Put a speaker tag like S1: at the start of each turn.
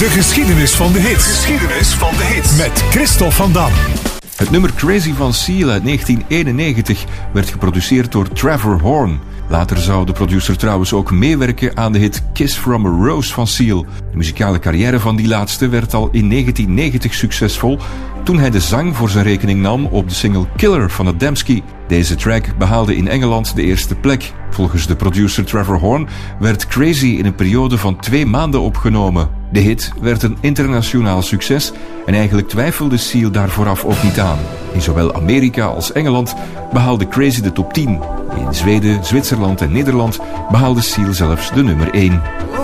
S1: De geschiedenis van de hits. Geschiedenis van de hits. Met Christophe van Dam.
S2: Het nummer Crazy van Seal uit 1991 werd geproduceerd door Trevor Horn. Later zou de producer trouwens ook meewerken aan de hit Kiss from a Rose van Seal. De muzikale carrière van die laatste werd al in 1990 succesvol toen hij de zang voor zijn rekening nam op de single Killer van Adamski. Deze track behaalde in Engeland de eerste plek. Volgens de producer Trevor Horn werd Crazy in een periode van 2 maanden opgenomen. De hit werd een internationaal succes en eigenlijk twijfelde Seal daar vooraf ook niet aan. In zowel Amerika als Engeland behaalde Crazy de top 10. In Zweden, Zwitserland en Nederland behaalde Seal zelfs de nummer 1.